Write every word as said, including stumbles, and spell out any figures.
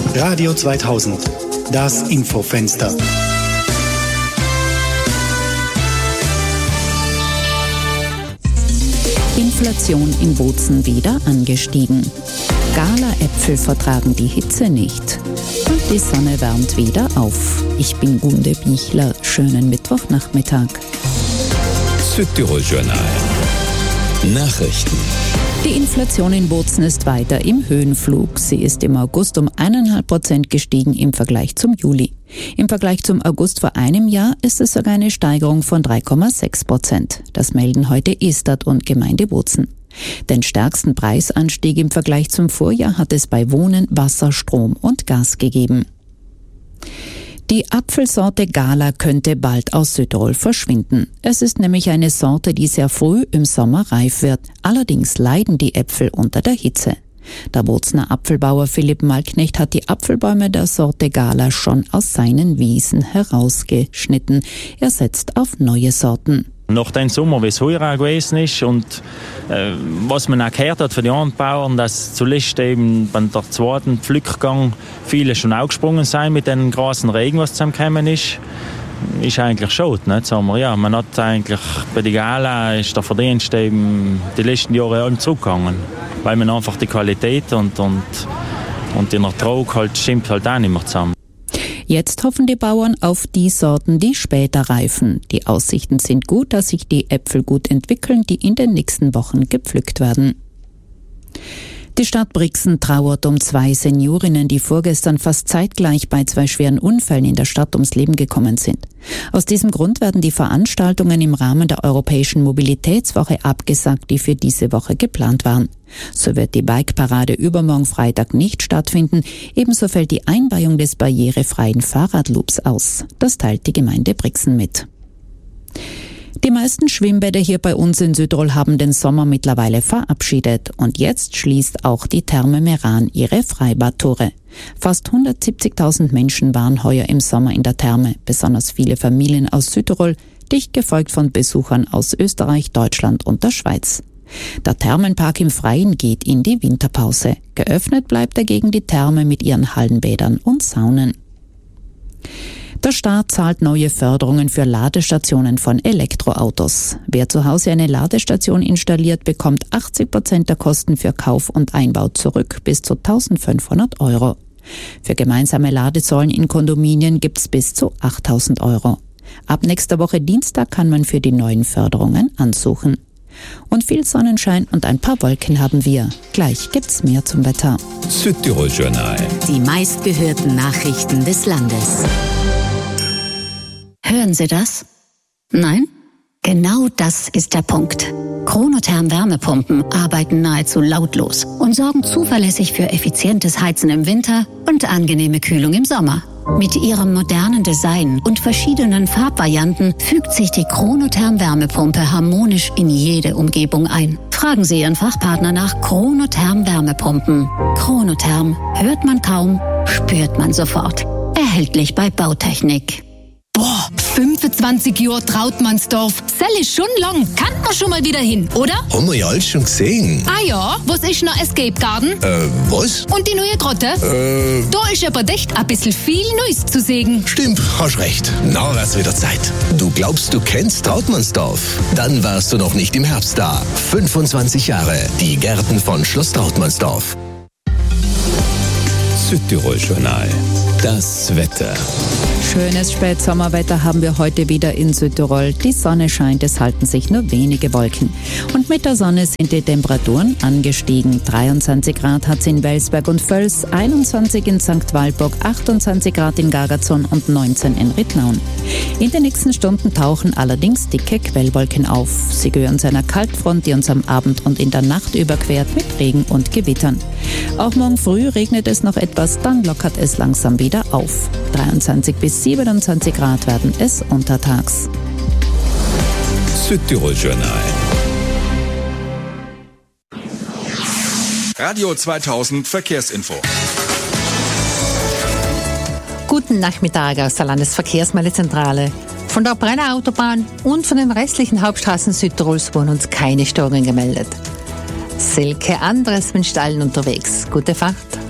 Radio zweitausend, das Infofenster. Inflation in Bozen wieder angestiegen. Gala-Äpfel vertragen die Hitze nicht. Und die Sonne wärmt wieder auf. Ich bin Gunde Bichler. Schönen Mittwochnachmittag. Südtirol Journal. Nachrichten. Die Inflation in Bozen ist weiter im Höhenflug. Sie ist im August um eineinhalb Prozent gestiegen im Vergleich zum Juli. Im Vergleich zum August vor einem Jahr ist es sogar eine Steigerung von drei Komma sechs Prozent. Das melden heute Istat und Gemeinde Bozen. Den stärksten Preisanstieg im Vergleich zum Vorjahr hat es bei Wohnen, Wasser, Strom und Gas gegeben. Die Apfelsorte Gala könnte bald aus Südtirol verschwinden. Es ist nämlich eine Sorte, die sehr früh im Sommer reif wird. Allerdings leiden die Äpfel unter der Hitze. Der Bozener Apfelbauer Philipp Malknecht hat die Apfelbäume der Sorte Gala schon aus seinen Wiesen herausgeschnitten. Er setzt auf neue Sorten. Nach dem Sommer, wie es heuer auch gewesen ist und äh, was man auch gehört hat von den anderen Bauern, dass zuletzt eben bei der zweiten Pflückgang viele schon auch gesprungen sind mit dem großen Regen, was zusammengekommen ist, ist eigentlich schade. Nicht? Sagen wir, ja, man hat eigentlich bei der Gala ist der Verdienst eben die letzten Jahre allem zurückgegangen, weil man einfach die Qualität und, und, und den Ertrag halt stimmt halt auch nicht mehr zusammen. Jetzt hoffen die Bauern auf die Sorten, die später reifen. Die Aussichten sind gut, dass sich die Äpfel gut entwickeln, die in den nächsten Wochen gepflückt werden. Die Stadt Brixen trauert um zwei Seniorinnen, die vorgestern fast zeitgleich bei zwei schweren Unfällen in der Stadt ums Leben gekommen sind. Aus diesem Grund werden die Veranstaltungen im Rahmen der Europäischen Mobilitätswoche abgesagt, die für diese Woche geplant waren. So wird die Bikeparade übermorgen Freitag nicht stattfinden. Ebenso fällt die Einweihung des barrierefreien Fahrradloops aus. Das teilt die Gemeinde Brixen mit. Die meisten Schwimmbäder hier bei uns in Südtirol haben den Sommer mittlerweile verabschiedet und jetzt schließt auch die Therme Meran ihre Freibadtore. Fast hundertsiebzigtausend Menschen waren heuer im Sommer in der Therme, besonders viele Familien aus Südtirol, dicht gefolgt von Besuchern aus Österreich, Deutschland und der Schweiz. Der Thermenpark im Freien geht in die Winterpause. Geöffnet bleibt dagegen die Therme mit ihren Hallenbädern und Saunen. Der Staat zahlt neue Förderungen für Ladestationen von Elektroautos. Wer zu Hause eine Ladestation installiert, bekommt achtzig Prozent der Kosten für Kauf und Einbau zurück, bis zu eintausendfünfhundert Euro. Für gemeinsame Ladesäulen in Kondominien gibt's bis zu achttausend Euro. Ab nächster Woche Dienstag kann man für die neuen Förderungen ansuchen. Und viel Sonnenschein und ein paar Wolken haben wir. Gleich gibt's mehr zum Wetter. Südtirol Journal. Die meistgehörten Nachrichten des Landes. Hören Sie das? Nein? Genau das ist der Punkt. Chronotherm Wärmepumpen arbeiten nahezu lautlos und sorgen zuverlässig für effizientes Heizen im Winter und angenehme Kühlung im Sommer. Mit ihrem modernen Design und verschiedenen Farbvarianten fügt sich die Chronotherm Wärmepumpe harmonisch in jede Umgebung ein. Fragen Sie Ihren Fachpartner nach Chronotherm Wärmepumpen. Chronotherm hört man kaum, spürt man sofort. Erhältlich bei Bautechnik. Boah, fünfundzwanzig Jahre Trautmannsdorf. Das ist schon lang. Kann man schon mal wieder hin, oder? Haben wir ja alles schon gesehen. Ah ja, was ist noch Escape Garden? Äh, was? Und die neue Grotte? Äh... Da ist aber echt ein bisschen viel Neues zu sehen. Stimmt, hast recht. Na, wär's wieder Zeit. Du glaubst, du kennst Trautmannsdorf? Dann warst du noch nicht im Herbst da. fünfundzwanzig Jahre. Die Gärten von Schloss Trautmannsdorf. Südtirol Journal. Das Wetter. Schönes Spätsommerwetter haben wir heute wieder in Südtirol. Die Sonne scheint, es halten sich nur wenige Wolken. Und mit der Sonne sind die Temperaturen angestiegen. dreiundzwanzig Grad hat es in Welsberg und Völs, einundzwanzig in Sankt Walburg, achtundzwanzig Grad in Gargazon und neunzehn in Rittnaun. In den nächsten Stunden tauchen allerdings dicke Quellwolken auf. Sie gehören zu einer Kaltfront, die uns am Abend und in der Nacht überquert mit Regen und Gewittern. Auch morgen früh regnet es noch etwas, dann lockert es langsam wieder auf. dreiundzwanzig bis siebenundzwanzig Grad werden es untertags. Südtirol Journal. Radio zweitausend Verkehrsinfo. Guten Nachmittag aus der Landesverkehrsmeldezentrale. Von der Brenner Autobahn und von den restlichen Hauptstraßen Südtirols wurden uns keine Störungen gemeldet. Silke Andres mit Stallen unterwegs. Gute Fahrt.